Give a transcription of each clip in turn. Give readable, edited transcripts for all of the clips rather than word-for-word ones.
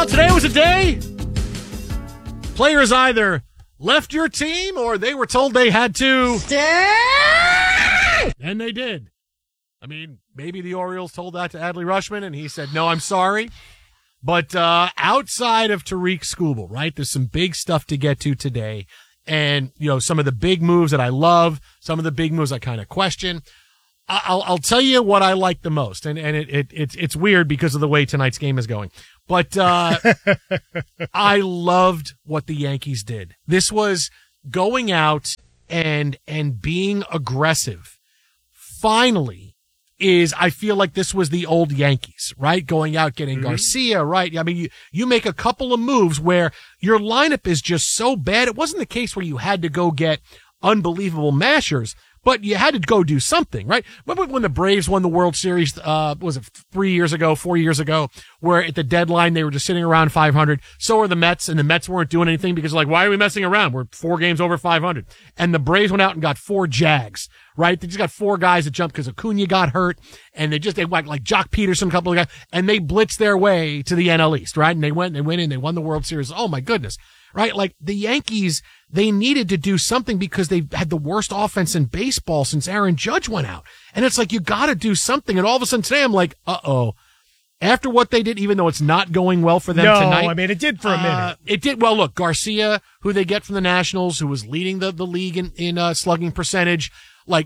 Well, today was a day players either left your team or they were told they had to stay. And they did. I mean, maybe the Orioles told that to Adley Rutschman and he said, no, I'm sorry. But outside of Tariq Skubal, right, there's some big stuff to get to today. And, you know, some of the big moves that I love, some of the big moves I kind of question. I'll tell you what I like the most. And it's weird because of the way tonight's game is going. But I loved what the Yankees did. This was going out and being aggressive. Finally, I feel like this was the old Yankees, right? Going out, getting Garcia, right? I mean, you make a couple of moves where your lineup is just so bad. It wasn't the case where you had to go get unbelievable mashers, but you had to go do something, right? Remember when the Braves won the World Series, was it 4 years ago, where at the deadline they were just sitting around 500. So were the Mets, and the Mets weren't doing anything because like, why are we messing around? We're 4 games over 500. And the Braves went out and got 4 Jags, right? They just got 4 guys that jumped because Acuna got hurt, and they went like Jock Peterson, a couple of guys, and they blitzed their way to the NL East, right? And they went in, they won the World Series. Oh my goodness. Right? Like the Yankees, they needed to do something because they had the worst offense in baseball since Aaron Judge went out. And it's like, you got to do something. And all of a sudden today, I'm like, after what they did, even though it's not going well for them tonight. No, I mean, it did for a minute. It did. Well, look, Garcia, who they get from the Nationals, who was leading the league in slugging percentage. Like,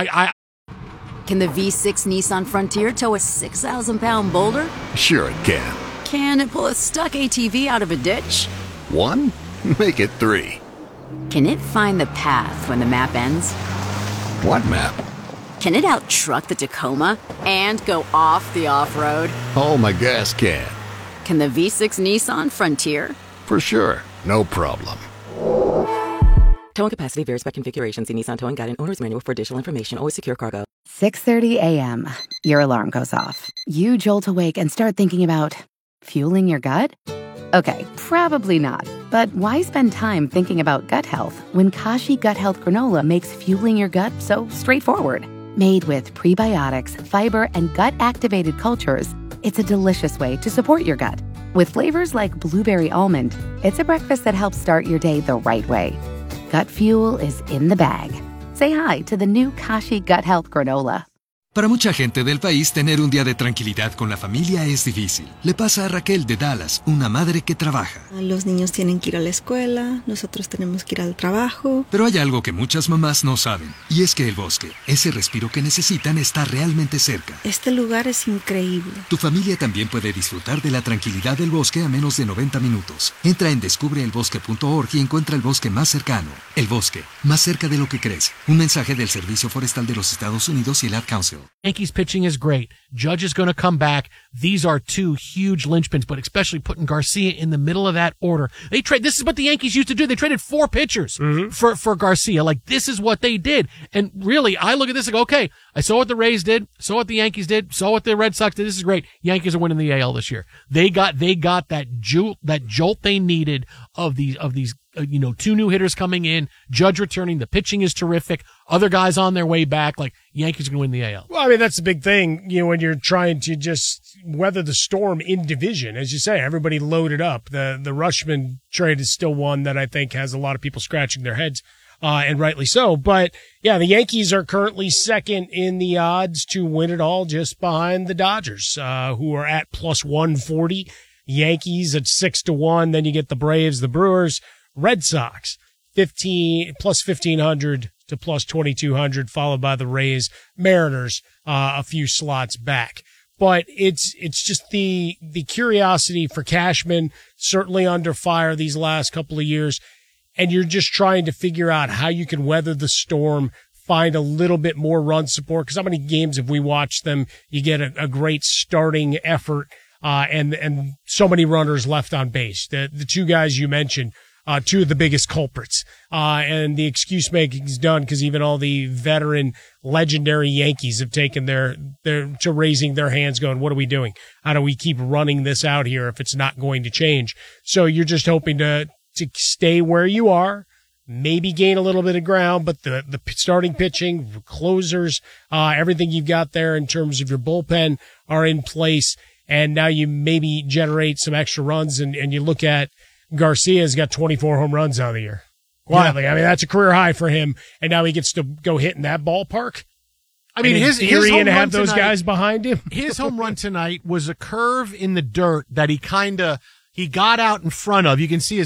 Can the V6 Nissan Frontier tow a 6,000-pound boulder? Sure it can. Can it pull a stuck ATV out of a ditch? 1? Make it 3. Can it find the path when the map ends? What map? Can it out-truck the Tacoma and go off the off-road? Oh, my gas can. Can the V6 Nissan Frontier? For sure. No problem. Towing capacity varies by configuration. See Nissan Towing Guide and Owner's Manual for additional information. Always secure cargo. 6:30 a.m. Your alarm goes off. You jolt awake and start thinking about fueling your gut? Okay, probably not. But why spend time thinking about gut health when Kashi Gut Health Granola makes fueling your gut so straightforward? Made with prebiotics, fiber, and gut-activated cultures, it's a delicious way to support your gut. With flavors like blueberry almond, it's a breakfast that helps start your day the right way. Gut fuel is in the bag. Say hi to the new Kashi Gut Health Granola. Para mucha gente del país, tener un día de tranquilidad con la familia es difícil. Le pasa a Raquel de Dallas, una madre que trabaja. Los niños tienen que ir a la escuela, nosotros tenemos que ir al trabajo. Pero hay algo que muchas mamás no saben, y es que el bosque, ese respiro que necesitan, está realmente cerca. Este lugar es increíble. Tu familia también puede disfrutar de la tranquilidad del bosque a menos de 90 minutos. Entra en descubreelbosque.org y encuentra el bosque más cercano. El bosque, más cerca de lo que crees. Un mensaje del Servicio Forestal de los Estados Unidos y el Ad Council. Yankees pitching is great. Judge is going to come back. These are 2 huge linchpins, but especially putting Garcia in the middle of that order. This is what the Yankees used to do. They traded 4 pitchers for Garcia. Like, this is what they did. And really, I look at this and go, okay, I saw what the Rays did, saw what the Yankees did, saw what the Red Sox did. This is great. Yankees are winning the AL this year. They got that jolt they needed of these 2 new hitters coming in, Judge returning, the pitching is terrific, other guys on their way back, like, Yankees are going to win the AL. Well, I mean, that's the big thing, when you're trying to just weather the storm in division. As you say, everybody loaded up. The Rutschman trade is still one that I think has a lot of people scratching their heads, and rightly so. But yeah, the Yankees are currently second in the odds to win it all, just behind the Dodgers, who are at plus 140. Yankees at 6-1. Then you get the Braves, the Brewers, Red Sox, plus 1,500 to plus 2,200, followed by the Rays, Mariners, a few slots back. But it's just the curiosity for Cashman, certainly under fire these last couple of years. And you're just trying to figure out how you can weather the storm, find a little bit more run support. Cause how many games have we watched them? You get a great starting effort, and so many runners left on base. The 2 guys you mentioned, 2 of the biggest culprits. And the excuse making is done because even all the veteran legendary Yankees have taken to raising their hands going, what are we doing? How do we keep running this out here if it's not going to change? So you're just hoping to stay where you are, maybe gain a little bit of ground, but the starting pitching, closers, everything you've got there in terms of your bullpen are in place. and now you maybe generate some extra runs, and you look at Garcia's got 24 home runs on the year. Quietly. I mean, that's a career high for him, and now he gets to go hit in that ballpark. I mean, his home and run have those tonight, guys behind him. His home run tonight was a curve in the dirt that he got out in front of. You can see his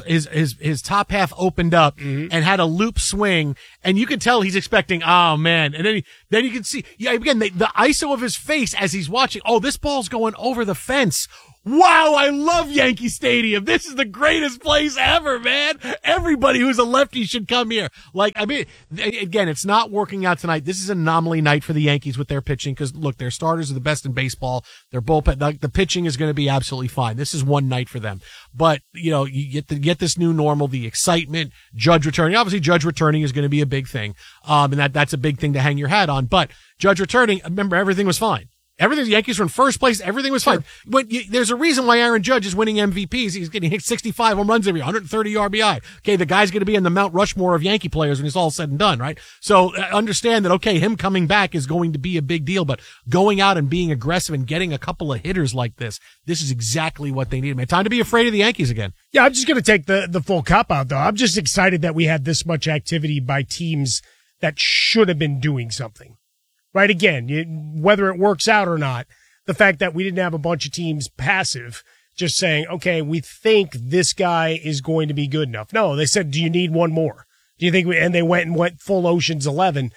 top half opened up and had a loop swing, and you can tell he's expecting, oh man. And then you can see, again, the ISO of his face as he's watching, oh, this ball's going over the fence. Wow, I love Yankee Stadium. This is the greatest place ever, man. Everybody who's a lefty should come here. Like, I mean, again, it's not working out tonight. This is an anomaly night for the Yankees with their pitching because, look, their starters are the best in baseball. Their bullpen, the pitching is going to be absolutely fine. This is one night for them. But, you get this new normal, the excitement, Judge returning. Obviously, Judge returning is going to be a big thing. And that's a big thing to hang your hat on. But Judge returning, remember, everything was fine. The Yankees were in first place. Everything was fine. There's a reason why Aaron Judge is winning MVPs. He's getting hit 65 home runs every year, 130 RBI. Okay, the guy's going to be in the Mount Rushmore of Yankee players when it's all said and done, right? So understand that, okay, him coming back is going to be a big deal, but going out and being aggressive and getting a couple of hitters like this is exactly what they need. Man, time to be afraid of the Yankees again. Yeah, I'm just going to take the full cop out, though. I'm just excited that we had this much activity by teams that should have been doing something. Right, again, whether it works out or not, the fact that we didn't have a bunch of teams passive, just saying, okay, we think this guy is going to be good enough. No, they said, do you need one more? Do you think and they went full Ocean's 11,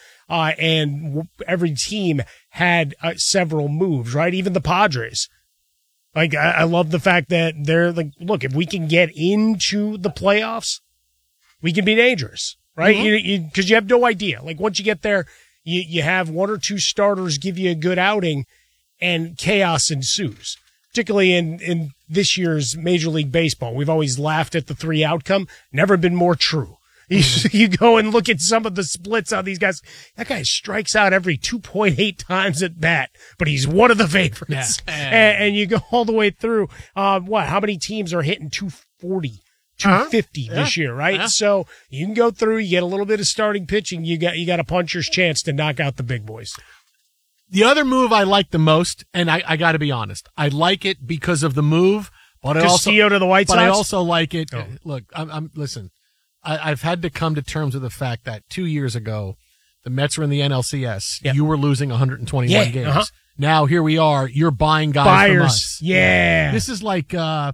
and every team had several moves, right? Even the Padres. Like, I love the fact that they're like, look, if we can get into the playoffs, we can be dangerous, right? Mm-hmm. Because you have no idea. Like, once you get there, you have one or two starters give you a good outing and chaos ensues, particularly in this year's Major League Baseball. We've always laughed at the 3 outcome. Never been more true. You go and look at some of the splits on these guys. That guy strikes out every 2.8 times at bat, but he's one of the favorites. Yeah. And you go all the way through. How many teams are hitting 240? 250 this year, right? Yeah. So you can go through, you get a little bit of starting pitching, you got a puncher's chance to knock out the big boys. The other move I like the most, and I got to be honest, I like it because of the move, but Castillo to the White Sox. But I also like it. Oh. Look, listen, I've had to come to terms with the fact that 2 years ago, the Mets were in the NLCS. Yep. You were losing 121 games. Uh-huh. Now here we are. You're buying guys from us. Yeah. This is like,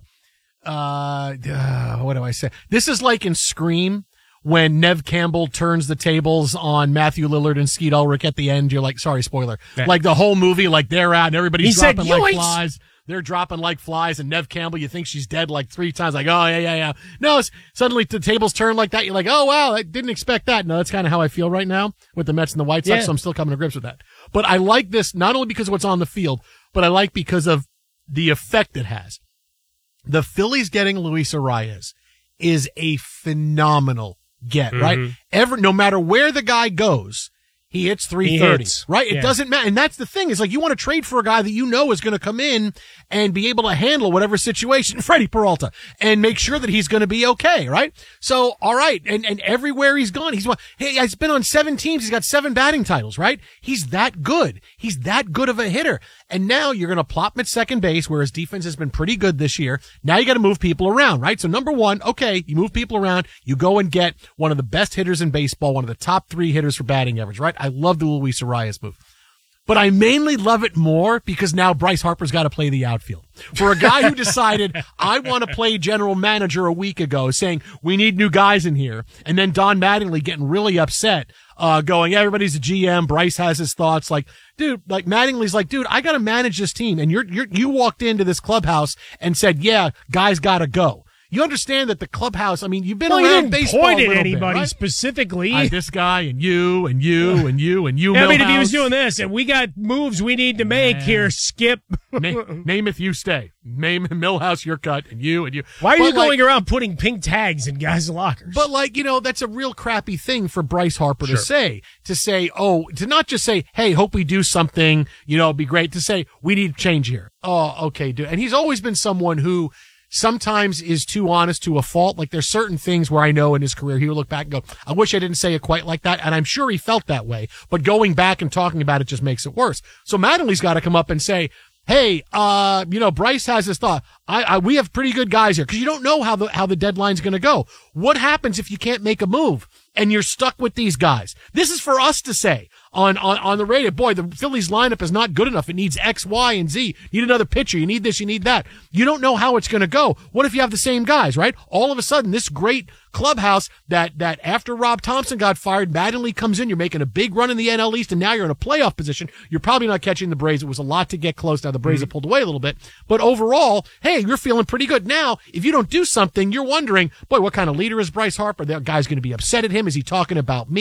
what do I say? This is like in Scream when Nev Campbell turns the tables on Matthew Lillard and Skeet Ulrich at the end. You're like, sorry, spoiler. Yeah. Like the whole movie, like they're out and everybody's dropping like flies. They're dropping like flies, and Nev Campbell, you think she's dead like 3 times. Like, oh, yeah. No, suddenly the tables turn like that. You're like, oh, wow, I didn't expect that. No, that's kind of how I feel right now with the Mets and the White Sox, so I'm still coming to grips with that. But I like this not only because of what's on the field, but I like because of the effect it has. The Phillies getting Luis Arias is a phenomenal get, right? No matter where the guy goes, he hits 330, right? It doesn't matter. And that's the thing is like, you want to trade for a guy that you know is going to come in and be able to handle whatever situation, Freddie Peralta, and make sure that he's going to be okay, right? So, all right. And everywhere he's gone, he's been on 7 teams. He's got 7 batting titles, right? He's that good. He's that good of a hitter. And now you're going to plop him at second base, where his defense has been pretty good this year. Now you got to move people around, right? So number one, okay, you move people around. You go and get one of the best hitters in baseball, one of the top 3 hitters for batting average, right? I love the Luis Arias move. But I mainly love it more because now Bryce Harper's got to play the outfield. For a guy who decided, I want to play general manager a week ago, saying, we need new guys in here. And then Don Mattingly getting really upset, going, everybody's a GM. Bryce has his thoughts. Like, dude, like Mattingly's like, dude, I got to manage this team. And you walked into this clubhouse and said, yeah, guys got to go. You understand that the clubhouse, I mean, you've been around baseball a little bit, point at anybody right? specifically. This guy and you and you and you and you. I mean, if he was doing this and we got moves we need to make here, Skip. Name if you stay. Name Millhouse, your cut, and you and you. Why are you going around putting pink tags in guys' lockers? But that's a real crappy thing for Bryce Harper to say, to not just say, hey, hope we do something, it'd be great, to say, we need change here. Oh, okay, dude. And he's always been someone who sometimes is too honest to a fault. Like there's certain things where I know in his career he would look back and go, I wish I didn't say it quite like that. And I'm sure he felt that way, but going back and talking about it just makes it worse. So Mattingly's got to come up and say, hey, Bryce has this thought. We have pretty good guys here, because you don't know how the deadline's going to go. What happens if you can't make a move and you're stuck with these guys? This is for us to say on the radio. Boy, the Phillies lineup is not good enough. It needs X, Y, and Z. You need another pitcher. You need this. You need that. You don't know how it's going to go. What if you have the same guys, right? All of a sudden, this great clubhouse that after Rob Thompson got fired, Mattingly comes in. You're making a big run in the NL East, and now you're in a playoff position. You're probably not catching the Braves. It was a lot to get close. Now the Braves have pulled away a little bit, but overall, hey, you're feeling pretty good. Now, if you don't do something, you're wondering, boy, what kind of leader is Bryce Harper? That guy's going to be upset at him. Is he talking about me?